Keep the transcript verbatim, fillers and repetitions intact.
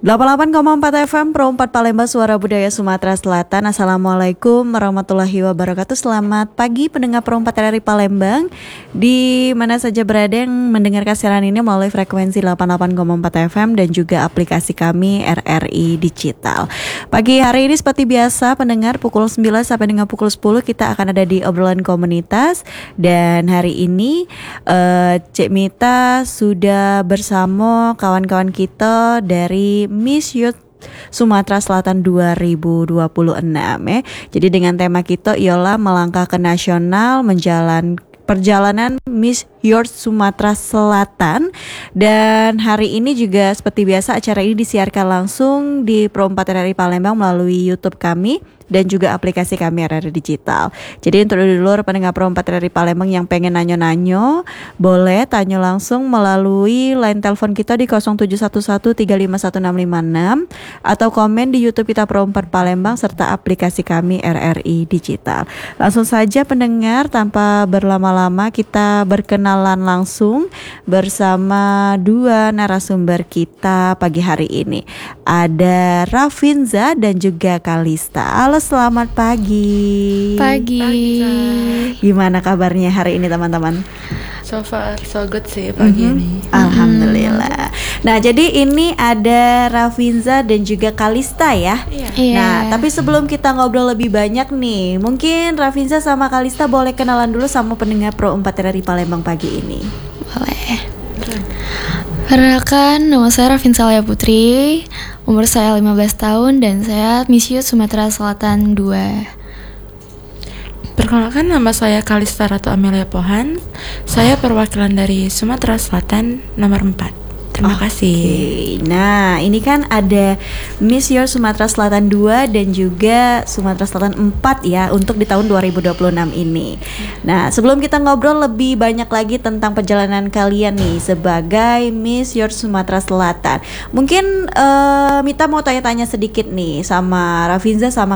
delapan puluh delapan koma empat F M Pro empat Palembang, Suara Budaya Sumatera Selatan. Assalamualaikum warahmatullahi wabarakatuh. Selamat pagi pendengar Pro empat R R I Palembang, di mana saja berada yang mendengarkan siaran ini melalui frekuensi delapan puluh delapan koma empat F M dan juga aplikasi kami R R I Digital. Pagi hari ini seperti biasa pendengar, pukul sembilan sampai dengan pukul sepuluh kita akan ada di obrolan komunitas. Dan hari ini uh, Cik Mita sudah bersama kawan-kawan kita dari Miss Youth Sumatera Selatan dua ribu dua puluh enam ya. Jadi dengan tema kita ialah melangkah ke nasional, menjalan perjalanan Miss Youth Sumatera Selatan. Dan hari ini juga seperti biasa acara ini disiarkan langsung di Pro empat R R I Palembang melalui YouTube kami dan juga aplikasi kami R R I Digital. Jadi untuk dulur pendengar Pro empat R R I Palembang yang pengen nanyo-nanyo, boleh tanya langsung melalui line telepon kita di nol tujuh satu satu tiga lima satu enam lima enam atau komen di YouTube kita Pro empat Palembang serta aplikasi kami R R I Digital. Langsung saja pendengar, tanpa berlama-lama kita berkenalan langsung bersama dua narasumber kita pagi hari ini. Ada Rafinza dan juga Kalista. Halo, selamat pagi. Pagi. Pagi. Gimana kabarnya hari ini teman-teman? So far so good sih pagi mm-hmm. ini. Alhamdulillah. Nah, jadi ini ada Rafinza dan juga Kalista ya. Iya. Nah, tapi sebelum kita ngobrol lebih banyak nih, mungkin Rafinza sama Kalista boleh kenalan dulu sama pendengar Pro empat R R I Palembang pagi ini. Boleh. Perkenalkan, nama saya Rafinza Lea Putri, umur saya lima belas tahun dan saya Miss Youth Sumatera Selatan dua. Perkenalkan, nama saya Kalista Ratu Amelia Pohan. Saya perwakilan dari Sumatera Selatan nomor empat. Terima okay. kasih. Nah, ini kan ada Miss Youth Sumatera Selatan dua dan juga Sumatera Selatan empat ya untuk di tahun dua ribu dua puluh enam ini. Nah, sebelum kita ngobrol lebih banyak lagi tentang perjalanan kalian nih sebagai Miss Youth Sumatera Selatan, mungkin uh, Mita mau tanya-tanya sedikit nih sama Rafinza sama